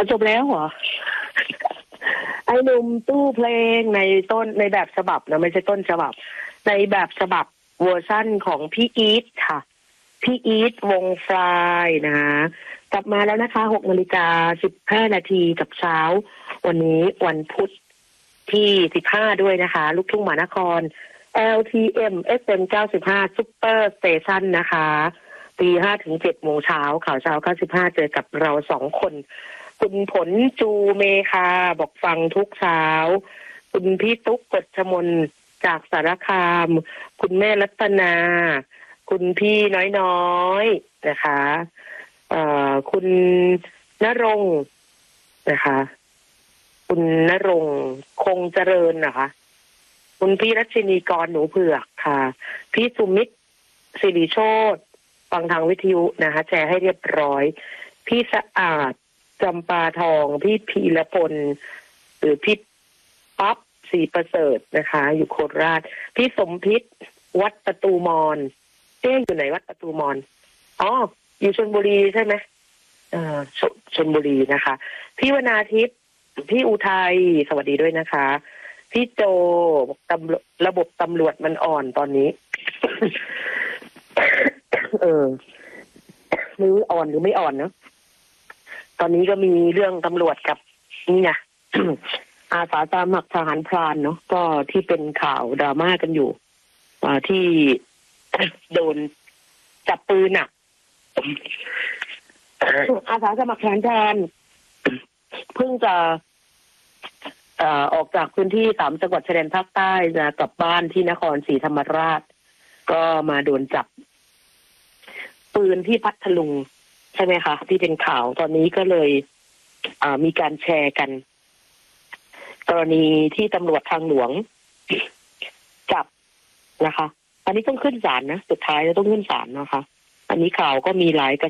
จบแล้วเหรอ ไอ้หนุ่มตู้เพลงในแบบฉบับนะไม่ใช่ต้นฉบับในแบบฉบับเวอร์ชั่นของพี่อีทค่ะพี่อีทวงฟลายนะคะกลับมาแล้วนะคะ6:15 นาทีกับเช้าวันนี้วันพุธที่15ด้วยนะคะลูกทุ่งมหานคร LTM FM 95 Super Station นะคะตี 5 ถึง 7 โมงเช้าข่าวเช้า95เจอกับเรา2 คนคุณผลจูเมคาบอกฟังทุกเช้าคุณพี่ตุ๊กกฎชมนจากสารคามคุณแม่รัตนาคุณพี่น้อยๆนะคะคุณณรงค์นะคะคุณณรงค์คงเจริญนะคะคุณพี่รัชนีกรหนูเผือกค่ะพี่สุมิตรสิริโชติฟังทางวิทยุนะคะแชร์ให้เรียบร้อยพี่สะอาดจำปาทองพี่พีรพลหรือพี่ปั๊บศรีประเสริฐนะคะอยู่โคราชพี่สมพิษวัดประตูมอนอยู่ไหนวัดประตูมอนอ๋ออยู่ชลบุรีใช่ไหมชลบุรีนะคะพี่วนาทิพย์พี่อุทัยสวัสดีด้วยนะคะพี่โจระบบตำรวจมันอ่อนตอนนี้ ไม่รู้อ่อนหรือไม่อ่อนเนาะตอนนี้ก็มีเรื่องตำรวจกับนี่ไง อาสาสมัครทหารพรานเนาะก็ที่เป็นข่าวดราม่ากันอยู่ที่โดนจับปืนอ่ะ อาสาสมัครทหารพรานเพิ่งจะออกจากพื้นที่3 จังหวัดชายแดนภาคใต้จะกลับบ้านที่นครศรีธรรมราชก็มาโดนจับปืนที่พัทลุงใช่ไหมคะที่เป็นข่าวตอนนี้ก็เลยมีการแชร์กันกรณีที่ตำรวจทางหลวงจับนะคะอันนี้ต้องขึ้นศาลนะสุดท้ายจะต้องขึ้นศาลนะคะอันนี้ข่าวก็มีหลายกระ